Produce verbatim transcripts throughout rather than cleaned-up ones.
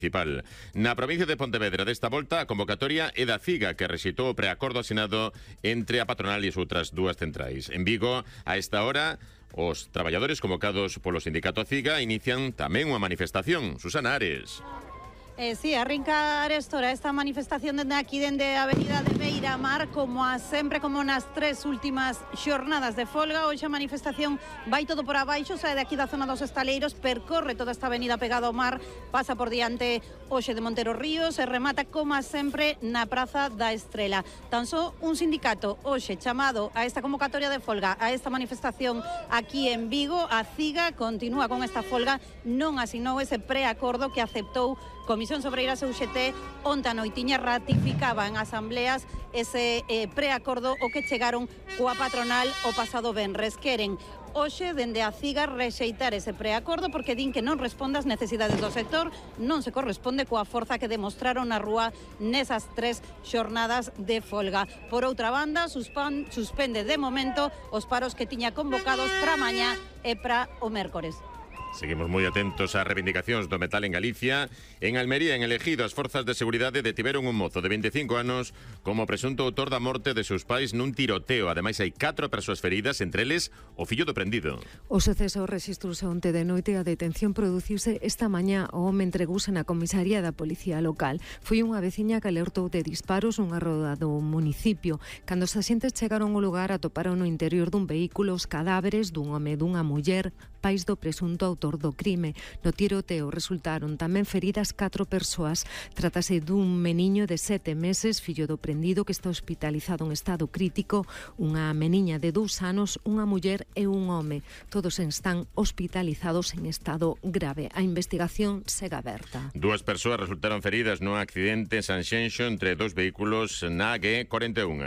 municipal. Na provincia de Pontevedra desta volta a convocatoria é da CIGA, que rexeitou o preacordo asinado entre a patronal e as outras dúas centrais. En Vigo, a esta hora, os traballadores convocados polo sindicato CIGA inician tamén unha manifestación. Susana Ares. Eh, sí, arrinca arestora esta manifestación dende aquí, dende a avenida de Beira-Mar, como a sempre, como nas tres últimas xornadas de folga. Hoxe a manifestación vai todo por abaixo, sae de aquí da zona dos Estaleiros, percorre toda esta avenida pegada ao mar, pasa por diante hoxe de Montero Ríos e remata, como a sempre, na Praza da Estrela. Tan só un sindicato hoxe chamado a esta convocatoria de folga, a esta manifestación aquí en Vigo, a CIGA, continúa con esta folga, non asinou ese preacordo que aceptou Comisión Sobreiras e U G T onte a noitiña. Ratificaba en asambleas ese eh, preacordo o que chegaron coa patronal o pasado venres. Queren hoxe, dende a CIGA, rexeitar ese preacordo porque din que non responde ás necesidades do sector, non se corresponde coa forza que demostraron na rúa nesas tres xornadas de folga. Por outra banda, suspan, suspende de momento os paros que tiña convocados para mañá e para o mércores. Seguimos moi atentos ás reivindicacións do metal en Galicia. En Almería, en Elegido, as forzas de seguridade detiveron un mozo de veinticinco anos como presunto autor da morte de seus pais nun tiroteo. Ademais, hai catro persoas feridas, entre eles o fillo do prendido. O suceso registrouse onte de noite. A detención produciuse esta mañá. O home entregouse na comisaría da Policía Local. Foi unha veciña que alertou de disparos nunha roda do municipio. Cando os axentes chegaron ao lugar, atoparon no interior dun vehículo os cadáveres dun home e dunha muller, pais do presunto autor do crime. No tiroteo resultaron tamén feridas catro persoas. Trátase dun meniño de sete meses, fillo do prendido, que está hospitalizado en estado crítico, unha meniña de dous anos, unha muller e un home. Todos están hospitalizados en estado grave. A investigación segue aberta. Dúas persoas resultaron feridas no accidente en Sanxenxo entre dos vehículos na A G cuarenta e un.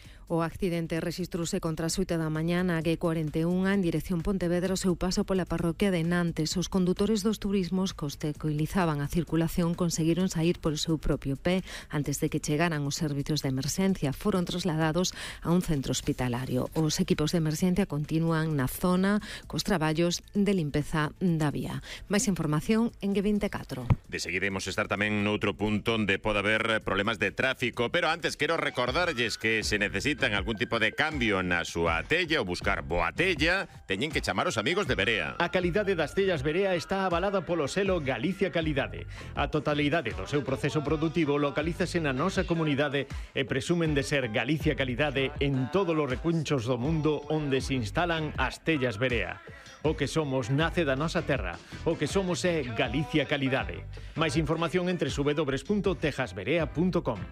O accidente rexistrouse contra as oito da mañá na A G cuarenta e un en dirección Pontevedra, o seu paso pola parroquia de Nantes. Os condutores dos turismos que obstaculizaban a circulación conseguiron saír por o seu propio pé antes de que chegaran os servizos de emerxencia. Foron trasladados a un centro hospitalario. Os equipos de emerxencia continúan na zona cos traballos de limpeza da vía. Máis información en G veinticuatro. De seguida imos estar tamén noutro punto onde pode haber problemas de tráfico, pero antes quero recordarlles que se necesita en algún tipo de cambio na súa tella ou buscar boa tella, teñen que chamar os amigos de Berea. A calidade das tellas Berea está avalada polo selo Galicia Calidade. A totalidade do seu proceso produtivo localízase na nosa comunidade e presumen de ser Galicia Calidade en todos os recunchos do mundo onde se instalan as tellas Berea. O que somos nace da nosa terra. O que somos é Galicia Calidade. Máis información entre w w w punto tejas berea punto com.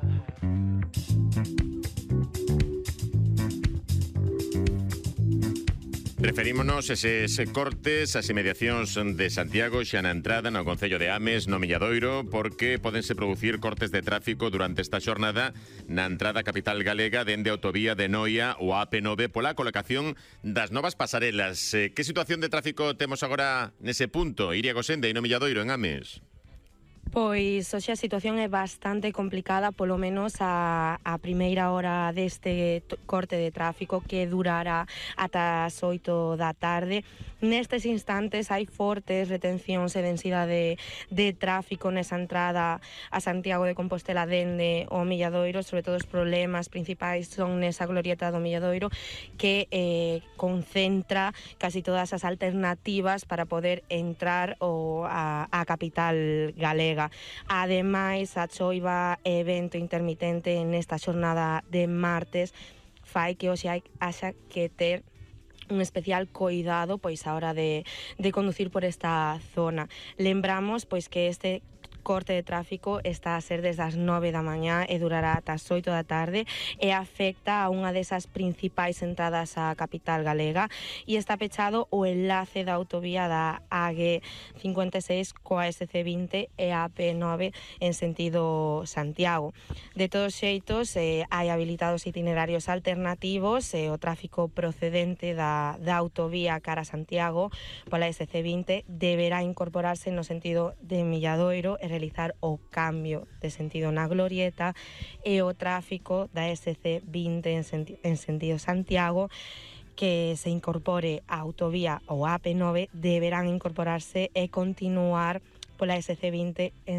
Referímonos eses cortes, as inmediacións de Santiago, xa na entrada no concello de Ames, no Milladoiro, porque podense producir cortes de tráfico durante esta xornada na entrada capital galega dende a autovía de Noia ou A P nove pola colocación das novas pasarelas. Eh, que situación de tráfico temos agora nese punto, Iria Gosende e no Milladoiro, en Ames? Pois hoxe a situación é bastante complicada, polo menos a, a primeira hora deste corte de tráfico que durará ata as oito da tarde. Nestes instantes hai fortes retencións e densidade de tráfico nesa entrada a Santiago de Compostela dende o Milladoiro. Sobre todo os problemas principais son nesa glorieta do Milladoiro, que eh, concentra casi todas as alternativas para poder entrar o, a, a capital galega. Ademais, a choiva e vento intermitente nesta xornada de martes fai que hoxe haxa que ter un especial coidado pois a hora de, de conducir por esta zona. Lembramos pois que este corte de tráfico está a ser desde as nove da mañá e durará ata as oito da tarde e afecta a unha desas principais entradas á capital galega e está pechado o enlace da autovía da A G cincuenta e seis coa S C vinte e a A P nove en sentido Santiago. De todos xeitos, eh, hai habilitados itinerarios alternativos e o tráfico procedente da, da autovía cara a Santiago pola S C vinte deberá incorporarse no sentido de Milladoiro e realizar o cambio de sentido na glorieta e o tráfico da S C vinte en, senti en sentido Santiago que se incorpore a autovía ou A P nove deberán incorporarse e continuar pola S C vinte en